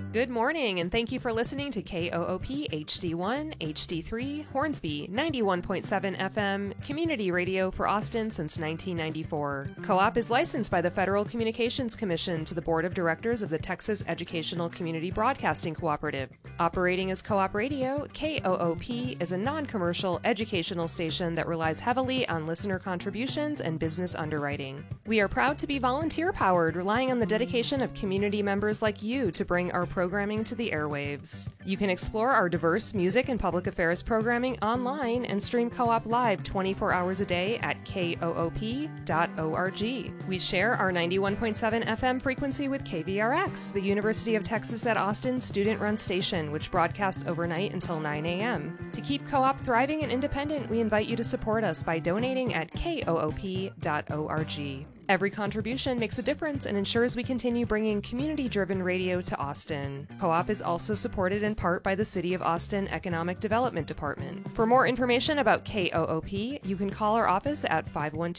Good morning, and thank you for listening to KOOP HD1, HD3, Hornsby, 91.7 FM, community radio for Austin since 1994. Co-op is licensed by the Federal Communications Commission to the Board of Directors of the Texas Educational Community Broadcasting Cooperative. Operating as Co-op Radio, KOOP is a non-commercial educational station that relies heavily on listener contributions and business underwriting. We are proud to be volunteer-powered, relying on the dedication of community members like you to bring our programming to the airwaves. You can explore our diverse music and public affairs programming online and stream Co-op live 24 hours a day at koop.org. We share our 91.7 FM frequency with KVRX, the University of Texas at Austin student-run station, which broadcasts overnight until 9 a.m. To keep Co-op thriving and independent, we invite you to support us by donating at koop.org. Every contribution makes a difference and ensures we continue bringing community-driven radio to Austin. Co-op is also supported in part by the City of Austin Economic Development Department. For more information about KOOP, you can call our office at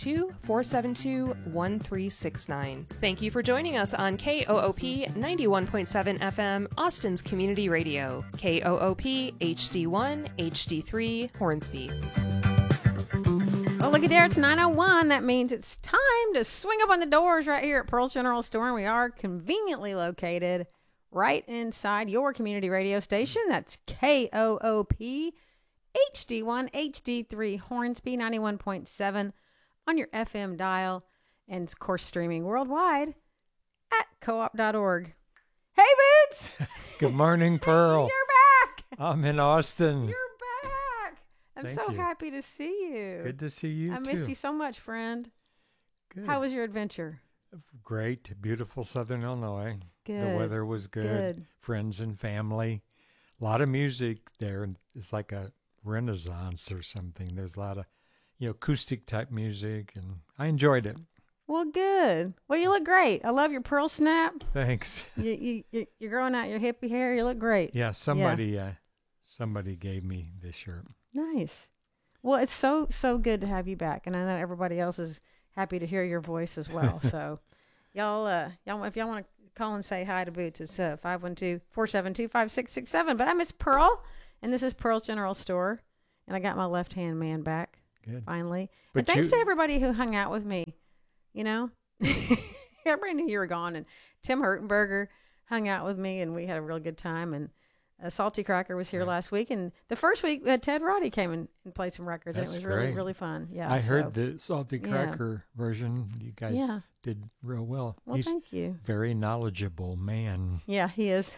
512-472-1369. Thank you for joining us on KOOP 91.7 FM, Austin's Community Radio. KOOP HD1, HD3, Hornsby. Well, looky there, it's 9:01. That means it's time to swing up on the doors right here at Pearl's General Store. And we are conveniently located right inside your community radio station. That's KOOP HD1, HD3, Hornsby, 91.7 on your FM dial. And, of course, streaming worldwide at koop.org. Hey, Boots! Good morning, Pearl. You're back! I'm in Austin. You're back! I'm Thank so you. happy to see you. Good to see you, I too. missed you so much, friend. Good. How was your adventure? Great. Beautiful Southern Illinois. Good. The weather was good. Friends and family. A lot of music there. It's like a renaissance or something. There's a lot of, acoustic type music, and I enjoyed it. Well, good. Well, you look great. I love your pearl snap. Thanks. You're growing out your hippie hair. You look great. Yeah, somebody gave me this shirt. Nice. Well, it's so good to have you back, and I know everybody else is happy to hear your voice as well. So, y'all, if y'all want to call and say hi to Boots, it's 512-472-5667. But I miss Pearl, and this is Pearl's General Store, and I got my left-hand man back. Good. Finally. But and thanks to everybody who hung out with me. Everybody knew you were gone, and Tim Hurtenberger hung out with me, and we had a real good time, and Salty Cracker was here last week, and the first week Ted Roddy came and played some records. That's and it was great. really, really fun. Yeah, I heard the Salty Cracker version. You guys did real well. Well, He's thank you. Very knowledgeable man. Yeah, he is.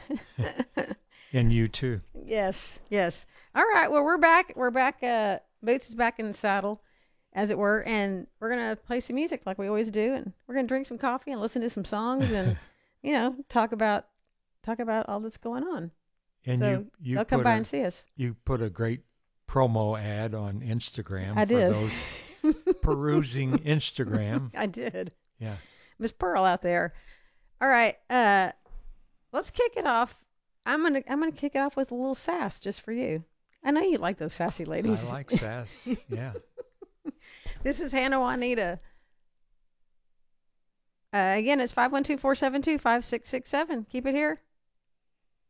And you too. Yes. All right. Well, we're back. Boots is back in the saddle, as it were, and we're gonna play some music like we always do, and we're gonna drink some coffee and listen to some songs, and talk about all that's going on. And so you they'll come by and see us. You put a great promo ad on Instagram I did. Those perusing Instagram. I did. Yeah. Miss Pearl out there. All right. Let's kick it off. I'm gonna kick it off with a little sass just for you. I know you like those sassy ladies. I like sass. Yeah. This is Hannah Juanita. Again, it's 512-472-5667. Keep it here.